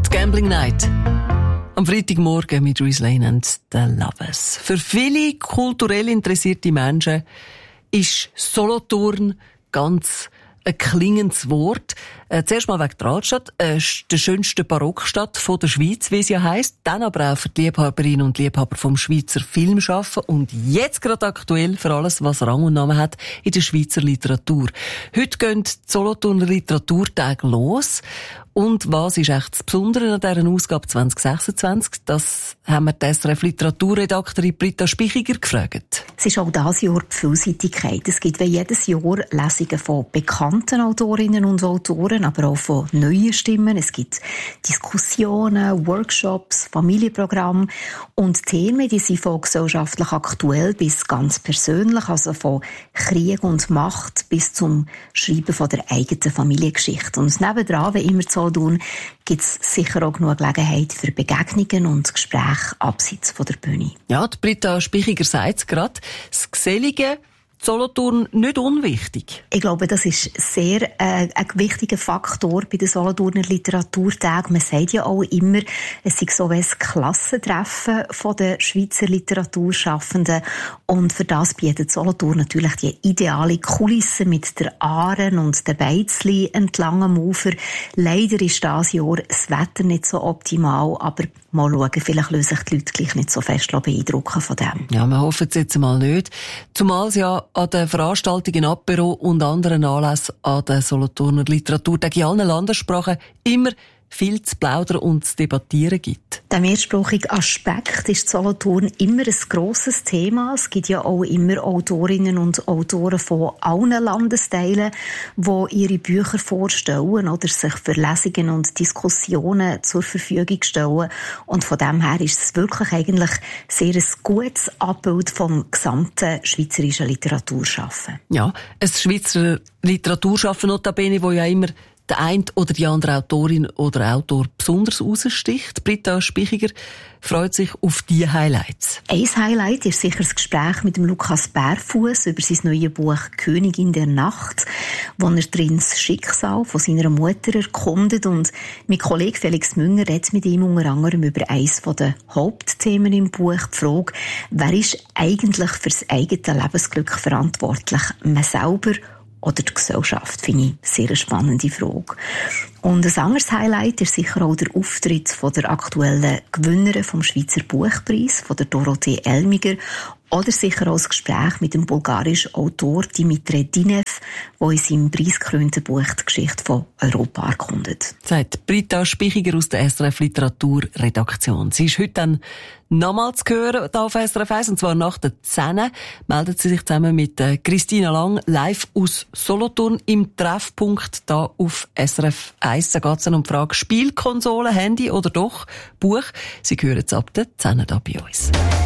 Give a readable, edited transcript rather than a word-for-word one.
auf Gambling Night. Am Freitagmorgen mit Reese Lane and the Lovers. Für viele kulturell interessierte Menschen ist Solothurn ganz ein klingendes Wort. Zuerst mal wegen der Altstadt, der schönsten Barockstadt der Schweiz, wie es ja heisst. Dann aber auch für die Liebhaberinnen und Liebhaber vom Schweizer Filmschaffen. Und jetzt gerade aktuell für alles, was Rang und Namen hat in der Schweizer Literatur. Heute gehen die Solothurner Literaturtage los. Und was ist echt das Besondere an dieser Ausgabe 2026? Das haben wir die SRF-Literaturredaktorin Britta Spichiger gefragt. Es ist auch dieses Jahr die Vielseitigkeit. Es gibt wie jedes Jahr Lesungen von bekannten Autorinnen und Autoren, aber auch von neuen Stimmen. Es gibt Diskussionen, Workshops, Familienprogramme und Themen, die sind von gesellschaftlich aktuell bis ganz persönlich, also von Krieg und Macht bis zum Schreiben von der eigenen Familiengeschichte. Und nebendran, wie immer zu tun, gibt es sicher auch genug Gelegenheit für Begegnungen und Gespräche abseits von der Bühne. Ja, die Britta Spichiger sagt es gerade. Das Gesellige Solothurn nicht unwichtig. Ich glaube, das ist sehr ein wichtiger Faktor bei den Solothurner Literaturtagen. Man sagt ja auch immer, es ist so ein Klassentreffen von den Schweizer Literaturschaffenden. Und für das bietet Solothurn natürlich die ideale Kulisse mit der Aaren und den Beizli entlang am Ufer. Leider ist dieses Jahr das Wetter nicht so optimal, aber mal schauen, vielleicht lösen sich die Leute gleich nicht so fest beeindrucken von dem. Ja, wir hoffen es jetzt mal nicht. Zumal es ja an den Veranstaltungen Apero und anderen Anlässen an den Solothurner Literaturtagen in allen Landessprachen immer viel zu plaudern und zu debattieren gibt. Der mehrsprachige Aspekt ist Solothurn immer ein grosses Thema. Es gibt ja auch immer Autorinnen und Autoren von allen Landesteilen, die ihre Bücher vorstellen oder sich für Lesungen und Diskussionen zur Verfügung stellen. Und von dem her ist es wirklich eigentlich sehr ein gutes Abbild vom gesamten schweizerischen Literaturschaffen. Ja, ein Schweizer Literaturschaffen notabene, wo ja immer der eine oder die andere Autorin oder Autor besonders raussticht. Britta Spichiger freut sich auf diese Highlights. Ein Highlight ist sicher das Gespräch mit dem Lukas Bärfuss über sein neues Buch «Königin der Nacht», wo er drin das Schicksal von seiner Mutter erkundet. Und mein Kollege Felix Münger redet mit ihm unter anderem über eines der Hauptthemen im Buch, die Frage, wer ist eigentlich für das eigene Lebensglück verantwortlich? Man selber oder die Gesellschaft, finde ich sehr eine spannende Frage. Und ein anderes Highlight ist sicher auch der Auftritt von der aktuellen Gewinnerin vom Schweizer Buchpreis, von der Dorothee Elmiger, oder sicher auch das Gespräch mit dem bulgarischen Autor Dimitri Dinev, der in seinem preisgekrönten Buch die Geschichte von Europa erkundet. Sagt Britta Spichiger aus der SRF Literaturredaktion. Sie ist heute dann nochmals zu hören hier auf SRF 1, und zwar nach der 10. meldet sie sich zusammen mit Christina Lang live aus Solothurn im Treffpunkt da auf SRF 1. Da geht es dann um die Frage Spielkonsole, Handy oder doch Buch. Sie hören es ab der 10. da bei uns.